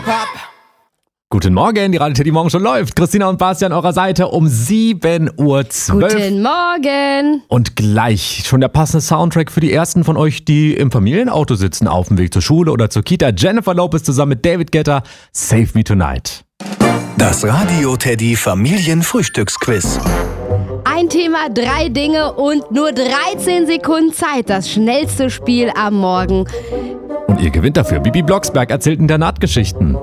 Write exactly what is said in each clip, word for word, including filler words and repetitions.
hopp, hopp. Guten Morgen, die Radio Teddy Morgen schon läuft. Christina und Basti an eurer Seite um sieben Uhr zwölf. Guten Morgen. Und gleich schon der passende Soundtrack für die ersten von euch, die im Familienauto sitzen, auf dem Weg zur Schule oder zur Kita. Jennifer Lopez zusammen mit David Guetta, Save Me Tonight. Das Radio Teddy Familienfrühstücksquiz. Ein Thema, drei Dinge und nur dreizehn Sekunden Zeit. Das schnellste Spiel am Morgen. Und ihr gewinnt dafür. Bibi Blocksberg erzählt Internatgeschichten.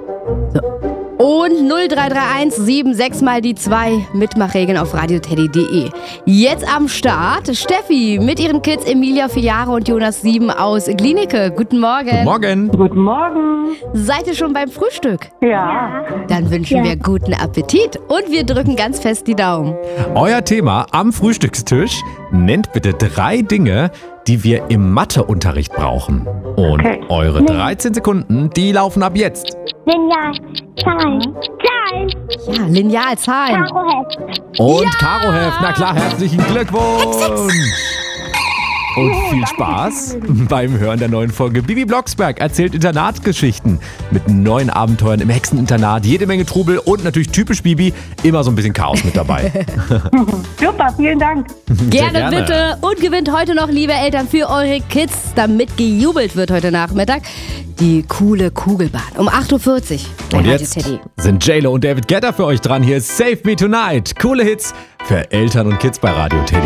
Und null drei drei eins sieben sechs mal die zwei. Mitmachregeln auf radioteddy punkt de. Jetzt am Start Steffi mit ihren Kids Emilia vier Jahre und Jonas sieben aus Glienicke. Guten Morgen. Guten Morgen. Guten Morgen. Seid ihr schon beim Frühstück? Ja. Dann wünschen wir guten Appetit und wir drücken ganz fest die Daumen. Euer Thema am Frühstückstisch. Nennt bitte drei Dinge, die wir im Matheunterricht brauchen. Und Okay. eure dreizehn Sekunden, die laufen ab jetzt. Lineal, Zahlen, Zahlen, Ja, Lineal, Zahlen. Karoheft. Und Karoheft, na klar, herzlichen Glückwunsch. Und viel Spaß beim Hören der neuen Folge. Bibi Blocksberg erzählt Internatsgeschichten mit neuen Abenteuern im Hexeninternat, jede Menge Trubel und natürlich typisch Bibi, immer so ein bisschen Chaos mit dabei. Super, vielen Dank. Gerne, gerne. bitte. Und gewinnt heute noch, liebe Eltern, für eure Kids, damit gejubelt wird heute Nachmittag, die coole Kugelbahn um acht Uhr vierzig. bei Und Radio jetzt Teddy. sind J-Lo und David Guetta für euch dran. Hier ist Save Me Tonight. Coole Hits für Eltern und Kids bei Radio Teddy.